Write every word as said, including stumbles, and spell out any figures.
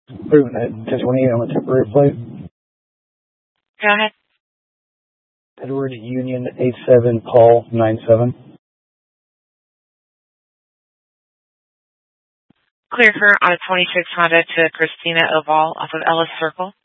Approving that ten twenty-eight on the temporary plate. Go ahead. Edward Union eight seven Paul nine seven. Clear for on a twenty-six Honda to Christina Oval off of Ellis Circle.